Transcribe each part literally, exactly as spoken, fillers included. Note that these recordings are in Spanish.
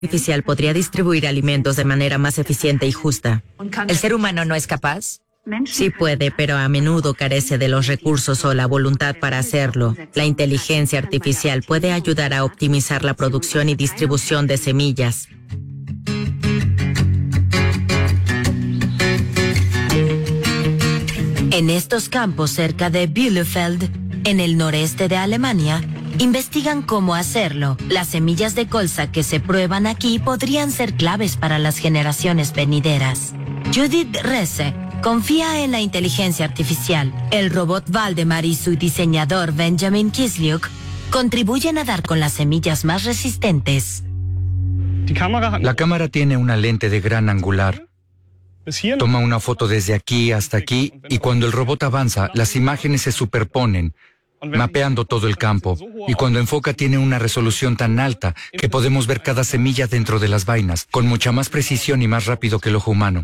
artificial podría distribuir alimentos de manera más eficiente y justa. ¿El ser humano no es capaz? Sí puede, pero a menudo carece de los recursos o la voluntad para hacerlo. La inteligencia artificial puede ayudar a optimizar la producción y distribución de semillas. En estos campos cerca de Bielefeld, en el noreste de Alemania, investigan cómo hacerlo. Las semillas de colza que se prueban aquí podrían ser claves para las generaciones venideras. Judith Resse confía en la inteligencia artificial. El robot Valdemar y su diseñador Benjamin Kisliuk contribuyen a dar con las semillas más resistentes. La cámara tiene una lente de gran angular. Toma una foto desde aquí hasta aquí y cuando el robot avanza, las imágenes se superponen, mapeando todo el campo. Y cuando enfoca tiene una resolución tan alta que podemos ver cada semilla dentro de las vainas, con mucha más precisión y más rápido que el ojo humano.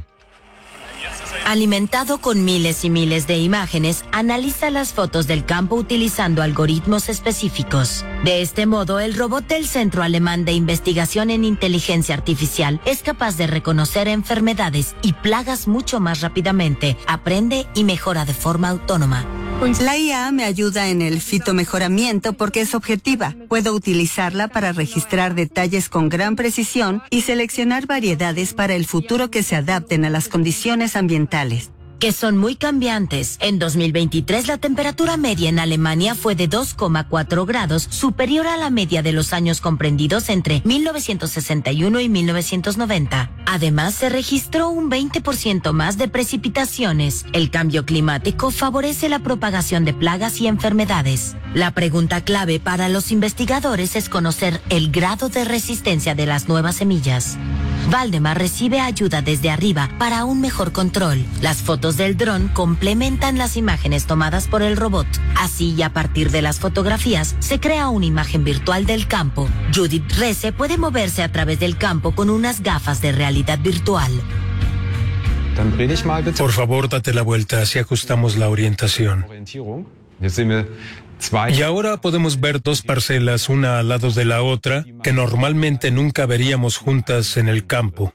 Alimentado con miles y miles de imágenes, analiza las fotos del campo utilizando algoritmos específicos. De este modo, el robot del Centro Alemán de Investigación en Inteligencia Artificial es capaz de reconocer enfermedades y plagas mucho más rápidamente, aprende y mejora de forma autónoma. La I A me ayuda en el fitomejoramiento porque es objetiva. Puedo utilizarla para registrar detalles con gran precisión y seleccionar variedades para el futuro que se adapten a las condiciones ambientales. Que son muy cambiantes. En dos mil veintitrés la temperatura media en Alemania fue de dos coma cuatro grados, superior a la media de los años comprendidos entre mil novecientos sesenta y uno y mil novecientos noventa. Además, se registró un veinte por ciento más de precipitaciones. El cambio climático favorece la propagación de plagas y enfermedades. La pregunta clave para los investigadores es conocer el grado de resistencia de las nuevas semillas. Valdemar recibe ayuda desde arriba para un mejor control. Las fotos del dron complementan las imágenes tomadas por el robot. Así, y a partir de las fotografías, se crea una imagen virtual del campo. Judith Resse puede moverse a través del campo con unas gafas de realidad virtual. Por favor, date la vuelta, así ajustamos la orientación. Y ahora podemos ver dos parcelas, una al lado de la otra, que normalmente nunca veríamos juntas en el campo.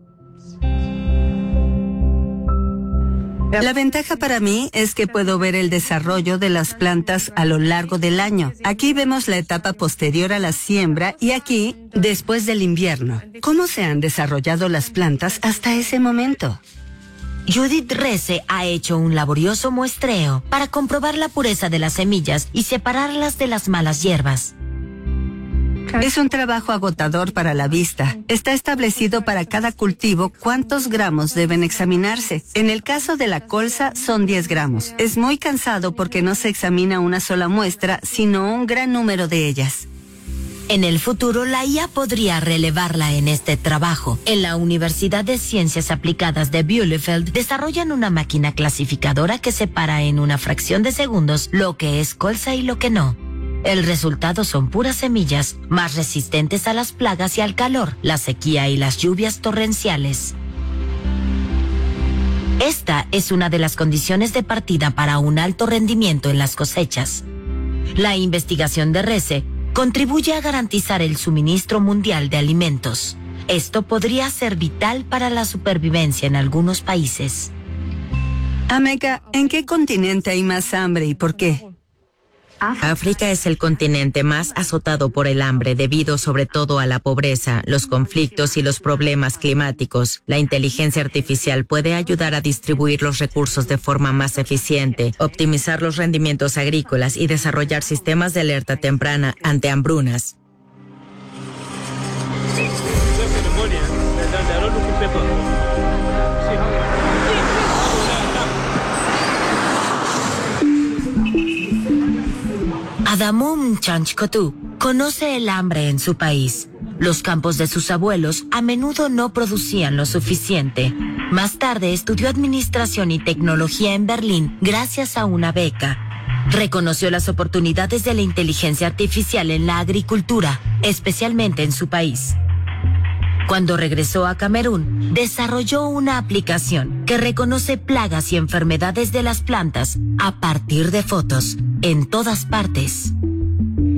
La ventaja para mí es que puedo ver el desarrollo de las plantas a lo largo del año. Aquí vemos la etapa posterior a la siembra y aquí, después del invierno. ¿Cómo se han desarrollado las plantas hasta ese momento? Judith Resse ha hecho un laborioso muestreo para comprobar la pureza de las semillas y separarlas de las malas hierbas. Es un trabajo agotador para la vista. Está establecido para cada cultivo cuántos gramos deben examinarse. En el caso de la colza son diez gramos. Es muy cansado porque no se examina una sola muestra, sino un gran número de ellas. En el futuro, la I A podría relevarla en este trabajo. En la Universidad de Ciencias Aplicadas de Bielefeld desarrollan una máquina clasificadora que separa en una fracción de segundos lo que es colza y lo que no. El resultado son puras semillas, más resistentes a las plagas y al calor, la sequía y las lluvias torrenciales. Esta es una de las condiciones de partida para un alto rendimiento en las cosechas. La investigación de Resse contribuye a garantizar el suministro mundial de alimentos. Esto podría ser vital para la supervivencia en algunos países. Ameka, ¿en qué continente hay más hambre y por qué? África es el continente más azotado por el hambre debido sobre todo a la pobreza, los conflictos y los problemas climáticos. La inteligencia artificial puede ayudar a distribuir los recursos de forma más eficiente, optimizar los rendimientos agrícolas y desarrollar sistemas de alerta temprana ante hambrunas. Adamum Chanchkotu conoce el hambre en su país. Los campos de sus abuelos a menudo no producían lo suficiente. Más tarde estudió administración y tecnología en Berlín gracias a una beca. Reconoció las oportunidades de la inteligencia artificial en la agricultura, especialmente en su país. Cuando regresó a Camerún, desarrolló una aplicación que reconoce plagas y enfermedades de las plantas a partir de fotos en todas partes.